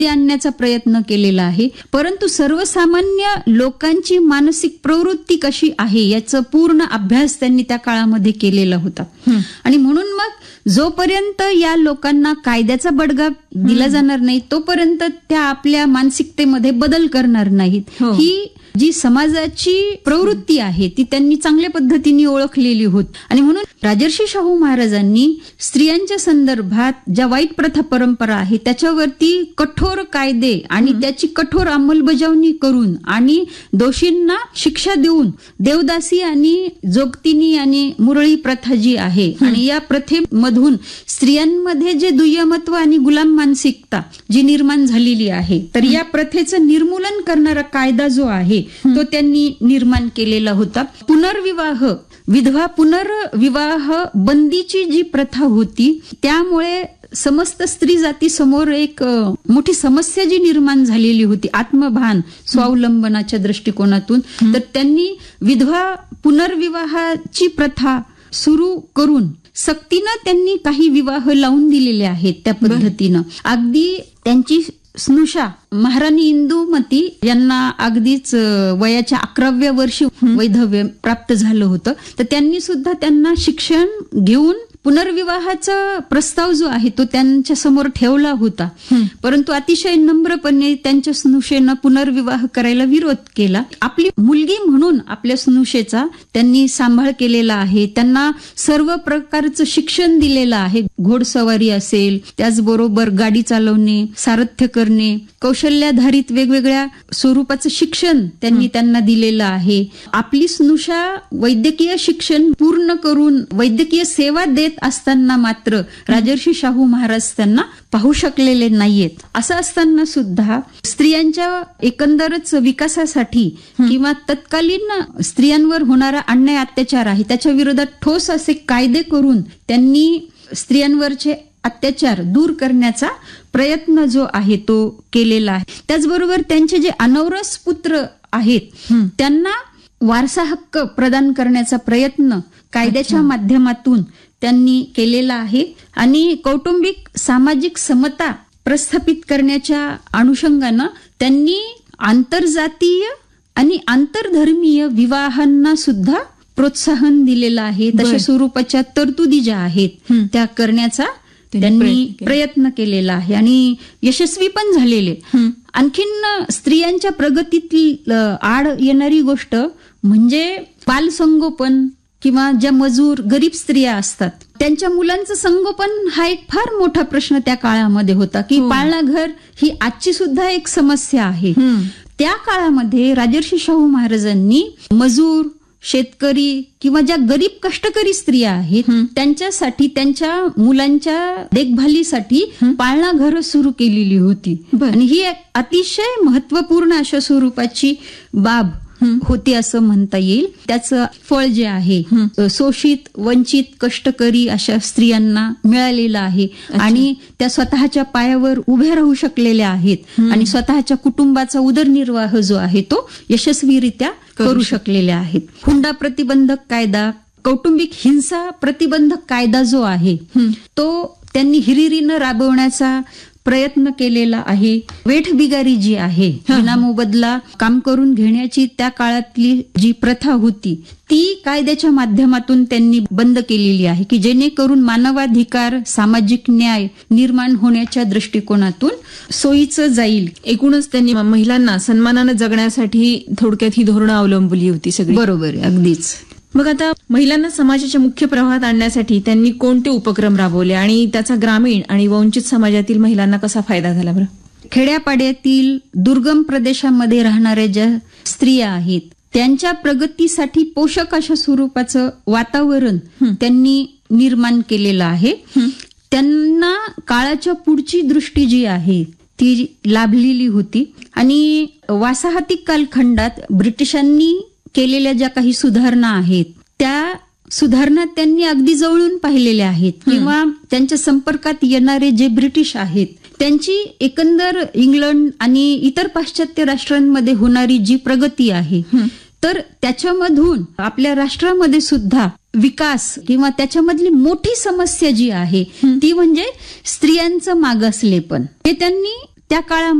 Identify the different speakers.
Speaker 1: आणण्याचा प्रयत्न केलेला आहे. परंतु सर्वसामान्य लोकांची मानसिक प्रवृत्ती कशी आहे याचा पूर्ण अभ्यास त्यांनी त्या काळामध्ये केलेला होता. आणि म्हणून मग जोपर्यंत या लोकांना कायद्याचा बडगा दिला जाणार नाही तोपर्यंत त्या आपल्या मानसिकतेमध्ये बदल करणार नाहीत. ही जी समाजाची प्रवृत्ती आहे ती त्यांनी चांगल्या पद्धतीने ओळखलेली होती. आणि म्हणून राजर्षी शाहू महाराजांनी स्त्रियांच्या संदर्भात ज्या वाईट प्रथा परंपरा आहे त्याच्यावरती कठोर कायदे आणि त्याची कठोर अंमलबजावणी करून आणि दोषींना शिक्षा देऊन देवदासी आणि जोगतिनी आणि मुरळी प्रथा जी आहे आणि या प्रथेमधून स्त्रियांमध्ये जे दुय्यमत्व आणि गुलाम मानसिकता जी निर्माण झालेली आहे तर या प्रथेचं निर्मूलन करणारा कायदा जो आहे तो त्यांनी निर्माण केलेला होता. पुनर्विवाह विधवा पुनर्विवाह बंदीची जी प्रथा होती त्यामुळे समस्त स्त्री जाती समोर एक मोठी समस्या जी निर्माण झालेली होती आत्मभान स्वावलंबनाच्या दृष्टिकोनातून. तर त्यांनी विधवा पुनर्विवाहाची प्रथा सुरू करून सक्तीनं त्यांनी काही विवाह लावून दिलेले आहेत. त्या पद्धतीनं अगदी त्यांची स्नुषा महाराणी इंदुमती यांना अगदीच वयाच्या 11व्या वर्षी वैधव्य प्राप्त झालं होतं. तर त्यांनी सुद्धा त्यांना शिक्षण घेऊन पुनर्विवाहाचा प्रस्ताव जो आहे तो त्यांच्या समोर ठेवला होता. परंतु अतिशय नम्रपणे त्यांच्या स्नुषेनं पुनर्विवाह करायला विरोध केला. आपली मुलगी म्हणून आपल्या स्नुषेचा त्यांनी सांभाळ केलेला आहे. त्यांना सर्व प्रकारचं शिक्षण दिलेलं आहे. घोडसवारी असेल, त्याचबरोबर गाडी चालवणे, सारथ्य करणे, कौशल्याधारित वेगवेगळ्या स्वरूपाचं शिक्षण त्यांनी त्यांना दिलेलं आहे. आपली स्नुषा वैद्यकीय शिक्षण पूर्ण करून वैद्यकीय सेवा देत असताना मात्र राजर्षी शाहू महाराज त्यांना पाहू शकलेले नाहीयेत. असं असताना सुद्धा स्त्रियांच्या एकंदरच विकासासाठी किंवा तत्कालीन स्त्रियांवर होणारा अन्याय अत्याचार आहे त्याच्या विरोधात ठोस असे कायदे करून त्यांनी स्त्रियांवरचे अत्याचार दूर करण्याचा प्रयत्न जो आहे तो केलेला आहे. त्याचबरोबर त्यांचे जे अनौरस पुत्र आहेत त्यांना वारसा हक्क प्रदान करण्याचा प्रयत्न कायद्याच्या माध्यमातून त्यांनी केलेला आहे. आणि कौटुंबिक सामाजिक समता प्रस्थापित करण्याच्या अनुषंगानं त्यांनी आंतरजातीय आणि आंतरधर्मीय विवाहांना सुद्धा प्रोत्साहन दिलेलं आहे. तशा स्वरूपाच्या तरतुदी ज्या आहेत त्या करण्याचा त्यांनी प्रयत्न केलेला आहे आणि यशस्वी पण झालेले. आणखीन स्त्रियांच्या प्रगतीतील आड येणारी गोष्ट म्हणजे बालसंगोपन किंवा ज्या मजूर गरीब स्त्रिया असतात त्यांच्या मुलांचं संगोपन हा एक फार मोठा प्रश्न त्या काळामध्ये होता की पाळणा घर ही आजची सुद्धा एक समस्या आहे. त्या काळामध्ये राजर्षी शाहू महाराजांनी मजूर शेतकरी किंवा ज्या गरीब कष्टकरी स्त्रिया आहेत त्यांच्यासाठी त्यांच्या मुलांच्या देखभालीसाठी पाळणा घर सुरू केलेली होती. आणि ही एक अतिशय महत्वपूर्ण अशा स्वरूपाची बाब होती असं म्हणता येईल. त्याचं फळ जे आहे शोषित वंचित कष्टकरी अशा स्त्रियांना मिळालेलं आहे आणि त्या स्वतःच्या पायावर उभ्या राहू शकलेल्या आहेत आणि स्वतःच्या कुटुंबाचा उदरनिर्वाह जो आहे तो यशस्वीरित्या करू शकलेल्या आहेत. हुंडा प्रतिबंधक कायदा, कौटुंबिक हिंसा प्रतिबंधक कायदा जो आहे तो त्यांनी हिरिरीनं राबवण्याचा प्रयत्न केलेला आहे. वेठबिगारी जी आहे विनामोबदला काम करून घेण्याची त्या काळातली जी प्रथा होती ती कायद्याच्या माध्यमातून त्यांनी बंद केलेली आहे की जेणेकरून मानवाधिकार सामाजिक न्याय निर्माण होण्याच्या दृष्टिकोनातून सोयीचं जाईल.
Speaker 2: एकूणच त्यांनी महिलांना सन्मानानं जगण्यासाठी थोडक्यात ही धोरणं अवलंबली होती सगळी.
Speaker 1: बरोबर आहे, अगदीच.
Speaker 2: मग आता महिलांना समाजाच्या मुख्य प्रवाहात आणण्यासाठी त्यांनी कोणते उपक्रम राबवले आणि त्याचा ग्रामीण आणि वंचित समाजातील महिलांना कसा फायदा झाला बरं?
Speaker 1: खेड्यापाड्यातील दुर्गम प्रदेशामध्ये राहणाऱ्या ज्या स्त्रिया आहेत त्यांच्या प्रगतीसाठी पोषक अशा स्वरूपाचं वातावरण त्यांनी निर्माण केलेलं आहे. त्यांना काळाच्या पुढची दृष्टी जी आहे ती लाभलेली होती आणि वासाहती कालखंडात ब्रिटिशांनी केलेल्या ज्या काही सुधारणा आहेत त्या सुधारणा त्यांनी अगदी जवळून पाहिलेल्या आहेत किंवा त्यांच्या संपर्कात येणारे जे ब्रिटिश आहेत त्यांची एकंदर इंग्लंड आणि इतर पाश्चात्य राष्ट्रांमध्ये होणारी जी प्रगती आहे तर त्याच्यामधून आपल्या राष्ट्रामध्ये सुद्धा विकास किंवा त्याच्यामधली मोठी समस्या जी आहे ती म्हणजे स्त्रियांचं मागासलेपण. हे त्यांनी त्या काळामध्ये